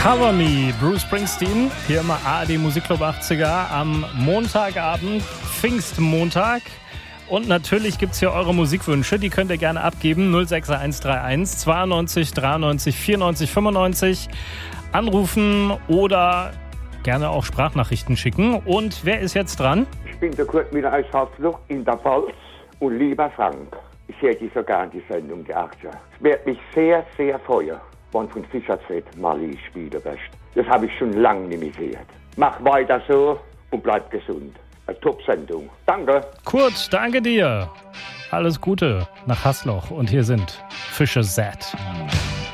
Cover Me, Bruce Springsteen, hier im ARD Musikclub 80er am Montagabend, Pfingstmontag. Und natürlich gibt es hier eure Musikwünsche, die könnt ihr gerne abgeben, 06131 92 93 94 95, anrufen oder gerne auch Sprachnachrichten schicken. Und wer ist jetzt dran? Ich bin der Kurt Müller aus Harzloch in der Pfalz und lieber Frank, ich höre so gern die Sendung der 80er. Es wird mich sehr, sehr freuen, wenn von Fischerzett mal spielen wirst. Das habe ich schon lange nicht mehr gehört. Mach weiter so und bleib gesund. Eine Top-Sendung. Danke. Kurt, danke dir. Alles Gute nach Hasloch. Und hier sind Fischer Z.